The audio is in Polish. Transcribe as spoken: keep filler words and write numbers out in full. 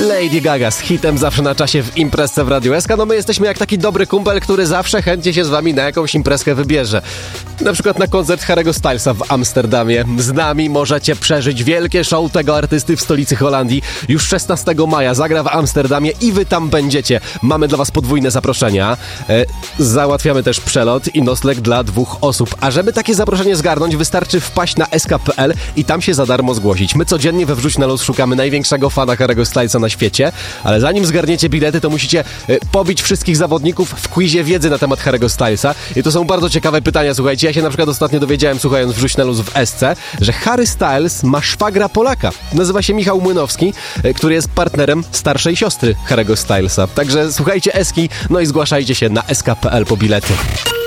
Lady Gaga z hitem zawsze na czasie w imprezce w Radiu S K. No my jesteśmy jak taki dobry kumpel, który zawsze chętnie się z wami na jakąś imprezkę wybierze. Na przykład na koncert Harry'ego Stylesa w Amsterdamie. Z nami możecie przeżyć wielkie show tego artysty w stolicy Holandii. Już szesnastego maja zagra w Amsterdamie i wy tam będziecie. Mamy dla was podwójne zaproszenia. E, załatwiamy też przelot i nocleg dla dwóch osób. A żeby takie zaproszenie zgarnąć, wystarczy wpaść na s k kropka p l i tam się za darmo zgłosić. My codziennie we Wrzuć na Luz szukamy największego fana Harry'ego Stylesa na świecie, ale zanim zgarniecie bilety, to musicie y, pobić wszystkich zawodników w quizie wiedzy na temat Harry'ego Stylesa. I to są bardzo ciekawe pytania, słuchajcie. Ja się na przykład ostatnio dowiedziałem, słuchając Wrzuć na Luz w S C, że Harry Styles ma szwagra Polaka. Nazywa się Michał Młynowski, y, który jest partnerem starszej siostry Harry'ego Stylesa. Także słuchajcie Eski, no i zgłaszajcie się na s k kropka p l po bilety.